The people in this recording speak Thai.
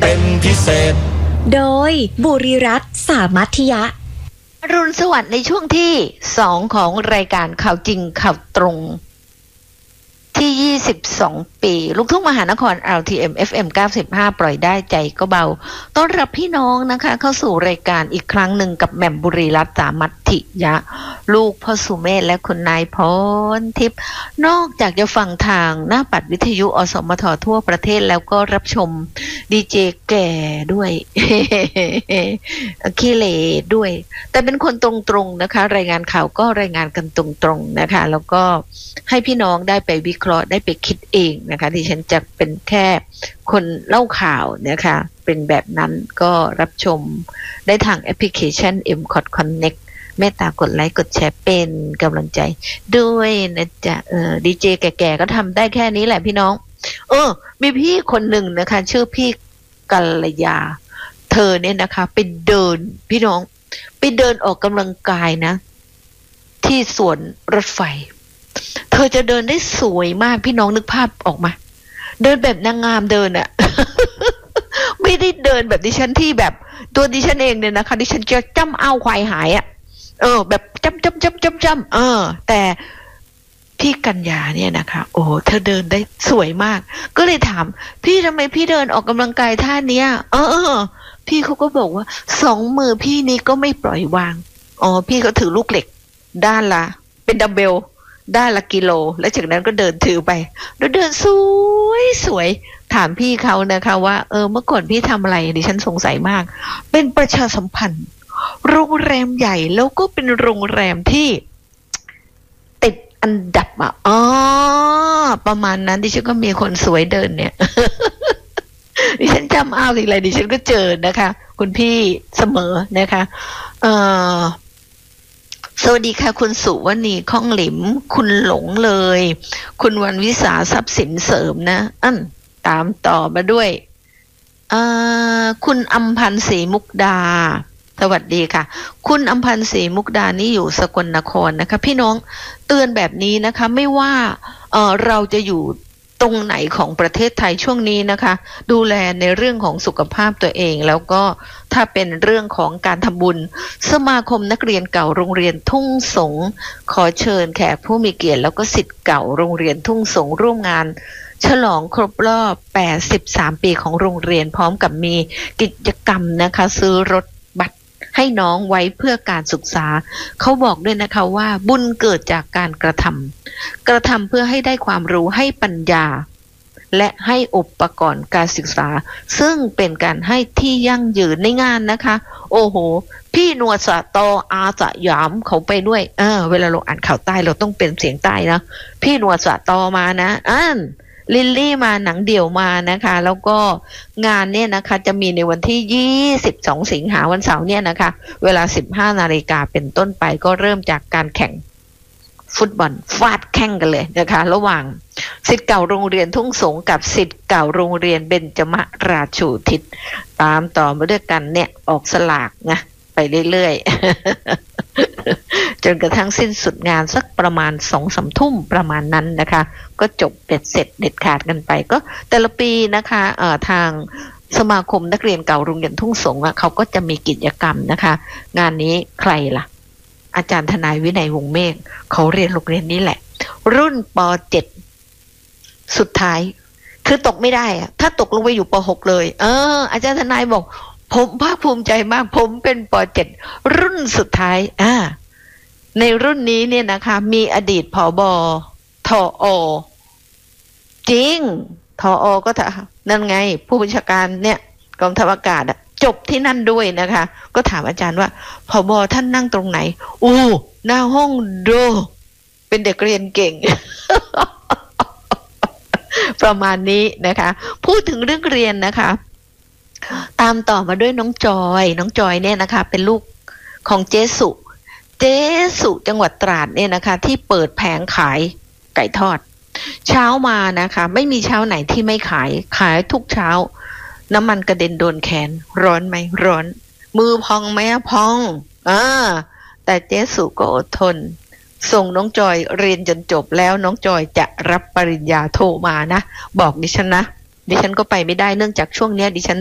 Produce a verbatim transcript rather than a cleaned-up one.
เป็นพิเศษโดยบุรีรัตน์สามัธยะอรุณสวัสดิ์ในช่วงที่สองของรายการข่าวจริงข่าวตรงที่ยี่สิบสองปีลูกทุ่งมหานคร แอล ที เอ็ม เอฟ เอ็ม เก้าสิบห้าปล่อยได้ใจก็เบาต้อนรับพี่น้องนะคะเข้าสู่รายการอีกครั้งหนึ่งกับแหม่มบุรีรัตน์สามัธยะลูกพ่อสุเมธและคุณนายพรทิพย์นอกจากจะฟังทางหน้าปัดวิทยุอสมททั่วประเทศแล้วก็รับชมดีเจแก่ด้วย ขี้เหร่ด้วยแต่เป็นคนตรงๆนะคะรายงานข่าวก็รายงานกันตรงๆนะคะแล้วก็ให้พี่น้องได้ไปวิเคราะห์ได้ไปคิดเองนะคะที่ฉันจะเป็นแค่คนเล่าข่าวนะคะเป็นแบบนั้นก็รับชมได้ทางแอปพลิเคชัน เอ็ม ซี โอ ที Connect เมตตากดไลค์กดแชร์เป็นกำลังใจด้วยนะจ๊ะเออดีเจแก่ๆก็ทำได้แค่นี้แหละพี่น้องเออมีพี่คนหนึ่งนะคะชื่อพี่กัลยาเธอเนี่ยนะคะไปเดินพี่น้องไปเดินออกกำลังกายนะที่สวนรถไฟเธอจะเดินได้สวยมากพี่น้องนึกภาพออกมาเดินแบบนางงามเดินอะ ไม่ได้เดินแบบดิฉันที่แบบตัวดิฉันเองเนี่ยนะคะดิฉันจะจ้ำเอาควายหายอะเออแบบจ้ำจ้ำจ้ำจ้ำจ้ำเออแต่พี่กัญญาเนี่ยนะคะโอ้เธอเดินได้สวยมากก็เลยถามพี่ทำไมพี่เดินออกกำลังกายท่าเนี้ยเออเออพี่เขาก็บอกว่าสองมือพี่นี้ก็ไม่ปล่อยวางอ๋อพี่เขาถือลูกเหล็กด้านละเป็นดัมเบลได้ละกิโลแล้วจากนั้นก็เดินถือไปแล้วเดินสวยสวยถามพี่เขานะคะว่าเออเมื่อก่อนพี่ทำอะไรดิฉันสงสัยมากเป็นประชาสัมพันธ์โรงแรมใหญ่แล้วก็เป็นโรงแรมที่ติดอันดับอ่ะอ๋อประมาณนั้นดิฉันก็มีคนสวยเดินเนี่ย ดิฉันจำเอาสิ่งอะไรดิฉันก็เจอนะคะคุณพี่เสมอนะคะเอ่อสวัสดีค่ะคุณสุวณีข้องหลิมคุณหลงเลยคุณวันวิสาทรัพย์สินเสริมนะอันตามต่อมาด้วยคุณอำพันธ์ศรีมุกดาสวัสดีค่ะคุณอำพันธ์ศรีมุกดานี่อยู่สกลนครนะคะพี่น้องเตือนแบบนี้นะคะไม่ว่าเอ่อเราจะอยู่ตรงไหนของประเทศไทยช่วงนี้นะคะดูแลในเรื่องของสุขภาพตัวเองแล้วก็ถ้าเป็นเรื่องของการทำบุญสมาคมนักเรียนเก่าโรงเรียนทุ่งสงขอเชิญแขกผู้มีเกียรติแล้วก็ศิษย์เก่าโรงเรียนทุ่งสงร่วมงานฉลองครบรอบแปดสิบสามปีของโรงเรียนพร้อมกับมีกิจกรรมนะคะซื้อรถบัสให้น้องไว้เพื่อการศึกษาเขาบอกด้วยนะคะว่าบุญเกิดจากการกระทำกระทำเพื่อให้ได้ความรู้ให้ปัญญาและให้อุปกรณ์การศึกษาซึ่งเป็นการให้ที่ยั่งยืนในงานนะคะโอ้โหพี่นวลสะตออาสยามเขาไปด้วยเออเวลาเราอ่านข่าวใต้เราต้องเป็นเสียงใต้นะพี่นวลสะตอมานะอันลิลลี่มาหนังเดี่ยวมานะคะแล้วก็งานเนี่ยนะคะจะมีในวันที่ยี่สิบสองสิงหาวันเสาร์เนี่ยนะคะเวลา สิบห้านาฬิกาเป็นต้นไปก็เริ่มจากการแข่งฟุตบอลฟาดแข่งกันเลยนะคะระหว่างศิษย์เก่าโรงเรียนทุ่งสงกับศิษย์เก่าโรงเรียนเบญจมราชูทิศตามต่อมาด้วยกันเนี่ยออกสลากนะไปเรื่อยๆ จนกระทั่งสิ้นสุดงานสักประมาณ สองถึงสาม ทุ่มประมาณนั้นนะคะก็จบเบ็ดเสร็จเด็ดขาดกันไปก็แต่ละปีนะคะเอ่อทางสมาคมนักเรียนเก่าโรงเรียนทุ่งสงอ่ะเขาก็จะมีกิจกรรมนะคะงานนี้ใครล่ะอาจารย์ทนายวินัยวงศ์เมฆเขาเรียนโรงเรียนนี้แหละรุ่นป.เจ็ด สุดท้ายคือตกไม่ได้อะถ้าตกลงไปอยู่ป.หก เลยเอออาจารย์ทนายบอกผมภาคภูมิใจมากผมเป็นป.เจ็ด รุ่นสุดท้ายอ่าในรุ่นนี้เนี่ยนะคะมีอดีตผบ.ทอ.จริงทอ.ก็นั่นไงผู้บัญชาการเนี่ยกองทัพอากาศอะจบที่นั่นด้วยนะคะก็ถามอาจารย์ว่าผบ.ท่านนั่งตรงไหนอู้หน้าห้องโดเป็นเด็กเรียนเก่ง ประมาณนี้นะคะพูดถึงเรื่องเรียนนะคะตามต่อมาด้วยน้องจอยน้องจอยเนี่ยนะคะเป็นลูกของเจสุเจสุจังหวัดตราดเนี่ยนะคะที่เปิดแผงขายไก่ทอดเช้ามานะคะไม่มีเช้าไหนที่ไม่ขายขายทุกเช้าน้ำมันกระเด็นโดนแขนร้อนไหมร้อนมือพองไหมพองอ่าแต่เจสุก็อดทนส่งน้องจอยเรียนจนจบแล้วน้องจอยจะรับปริญญาโทมานะบอกดิฉันนะดิฉันก็ไปไม่ได้เนื่องจากช่วงเนี้ยดิฉัน